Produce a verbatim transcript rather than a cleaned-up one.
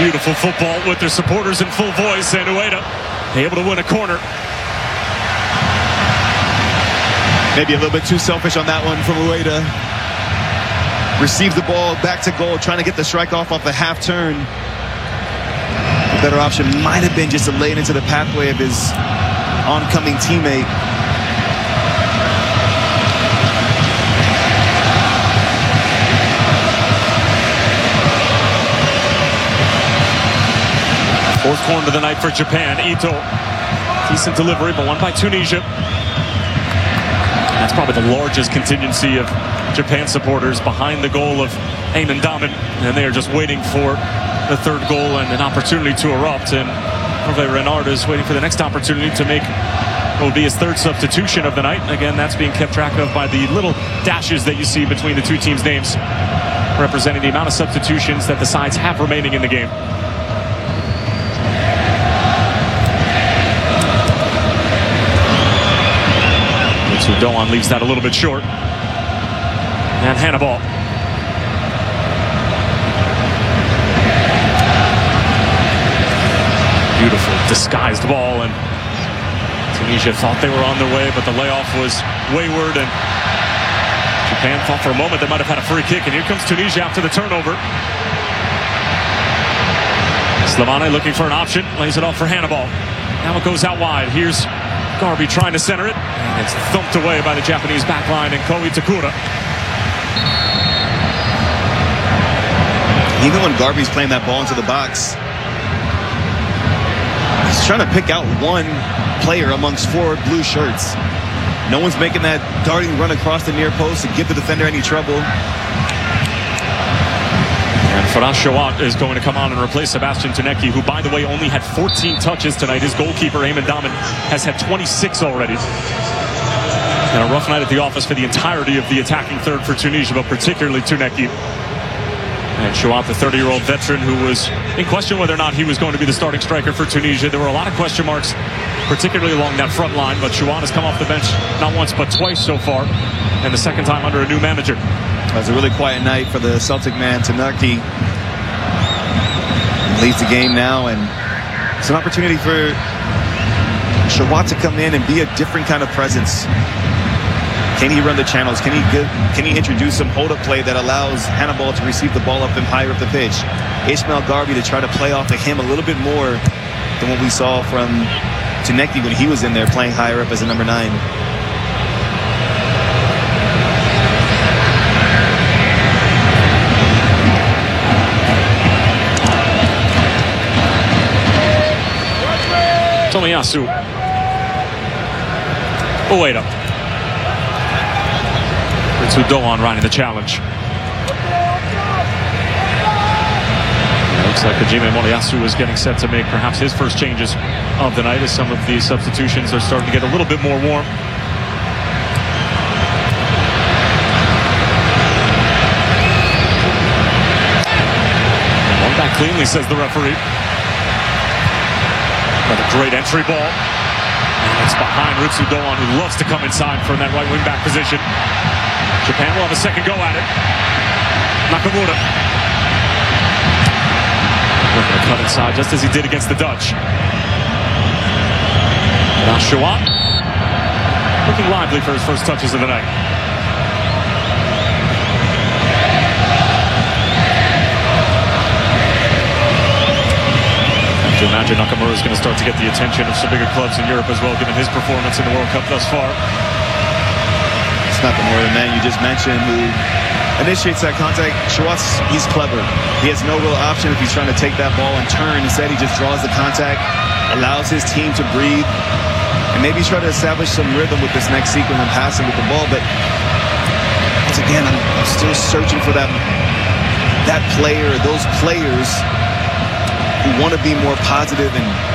Beautiful football with their supporters in full voice, and Ueda able to win a corner. Maybe a little bit too selfish on that one from Ueda. Receives the ball back to goal, trying to get the strike off off the half turn. A better option might have been just to lay it into the pathway of his oncoming teammate. Fourth corner of the night for Japan. Ito. Decent delivery, but won by Tunisia. That's probably the largest contingency of Japan supporters behind the goal of Eamon Daman. And they are just waiting for the third goal and an opportunity to erupt. And Hervé Renard is waiting for the next opportunity to make what will be his third substitution of the night. Again, that's being kept track of by the little dashes that you see between the two teams' names, representing the amount of substitutions that the sides have remaining in the game. So Doan leaves that a little bit short. And Hannibal. Beautiful disguised ball, and Tunisia thought they were on their way, but the layoff was wayward, and Japan thought for a moment they might have had a free kick, and here comes Tunisia after the turnover. Slimane looking for an option, lays it off for Hannibal. Now it goes out wide. Here's Garbi trying to center it, and it's thumped away by the Japanese backline and Ko Itakura. Even when Garbi's playing that ball into the box, he's trying to pick out one player amongst four blue shirts. No one's making that darting run across the near post to give the defender any trouble. And Faraz Shawat is going to come on and replace Sebastian Tuneki, who, by the way, only had fourteen touches tonight. His goalkeeper, Eamon Daman, has had twenty-six already. And a rough night at the office for the entirety of the attacking third for Tunisia, but particularly Tuneki. And Shawat, the thirty-year-old veteran who was in question whether or not he was going to be the starting striker for Tunisia. There were a lot of question marks, particularly along that front line, but Shawat has come off the bench not once but twice so far, and the second time under a new manager. It was a really quiet night for the Celtic man, Tuneki. Leads the game now, and it's an opportunity for Shawat to come in and be a different kind of presence. Can he run the channels? Can he get, can he introduce some hold-up play that allows Hannibal to receive the ball up and higher up the pitch? Ismail Garbi to try to play off of him a little bit more than what we saw from Tuneki when he was in there playing higher up as a number nine. Tomiyasu. Ueda. Ritsu Doan riding the challenge. It looks like Hajime Moriyasu is getting set to make perhaps his first changes of the night, as some of the substitutions are starting to get a little bit more warm. One back cleanly, says the referee. Another great entry ball. And it's behind Ritsu Doan, who loves to come inside from that right wing back position. Japan will have a second go at it. Nakamura. Looking to cut inside just as he did against the Dutch. Now Shawat. Looking lively for his first touches of the night. I imagine Nakamura is going to start to get the attention of some bigger clubs in Europe as well, given his performance in the World Cup thus far. It's Nakamura, the man you just mentioned, who initiates that contact. Shawat's, he's clever. He has no real option if he's trying to take that ball and turn. Instead, he just draws the contact, allows his team to breathe, and maybe try to establish some rhythm with this next sequence of passing with the ball. But once again, I'm, I'm still searching for that, that player, those players who want to be more positive and